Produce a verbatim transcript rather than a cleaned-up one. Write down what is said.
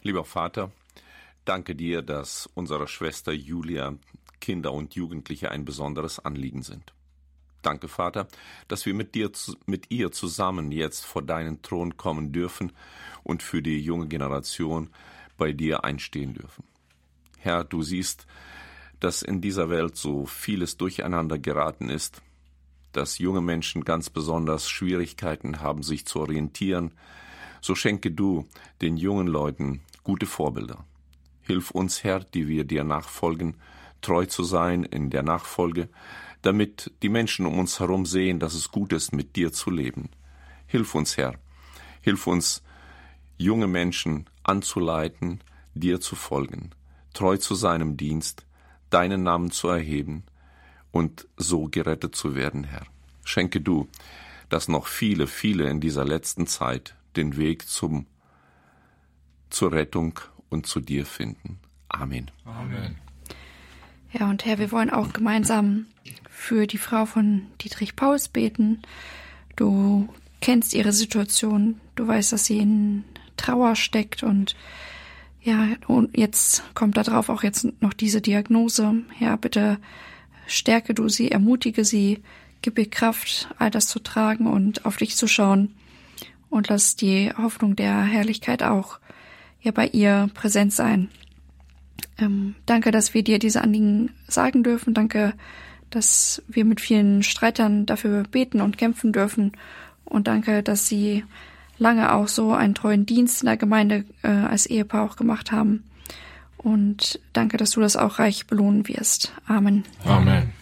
Lieber Vater, danke dir, dass unserer Schwester Julia Kinder und Jugendliche ein besonderes Anliegen sind. Danke, Vater, dass wir mit dir, mit ihr zusammen jetzt vor deinen Thron kommen dürfen und für die junge Generation bei dir einstehen dürfen. Herr, du siehst, dass in dieser Welt so vieles durcheinander geraten ist, dass junge Menschen ganz besonders Schwierigkeiten haben, sich zu orientieren. So schenke du den jungen Leuten gute Vorbilder. Hilf uns, Herr, die wir dir nachfolgen, treu zu sein in der Nachfolge, damit die Menschen um uns herum sehen, dass es gut ist, mit dir zu leben. Hilf uns, Herr. Hilf uns, junge Menschen anzuleiten, dir zu folgen, treu zu seinem Dienst, deinen Namen zu erheben und so gerettet zu werden, Herr. Schenke du, dass noch viele, viele in dieser letzten Zeit den Weg zum, zur Rettung und zu dir finden. Amen. Amen. Ja, und Herr, wir wollen auch gemeinsam für die Frau von Dietrich Pauls beten. Du kennst ihre Situation, du weißt, dass sie in Trauer steckt und ja, und jetzt kommt da drauf auch jetzt noch diese Diagnose. Herr, bitte stärke du sie, ermutige sie, gib ihr Kraft, all das zu tragen und auf dich zu schauen und lass die Hoffnung der Herrlichkeit auch ja bei ihr präsent sein. Ähm, danke, dass wir dir diese Anliegen sagen dürfen. Danke, dass wir mit vielen Streitern dafür beten und kämpfen dürfen. Und danke, dass sie lange auch so einen treuen Dienst in der Gemeinde äh, als Ehepaar auch gemacht haben. Und danke, dass du das auch reich belohnen wirst. Amen. Amen.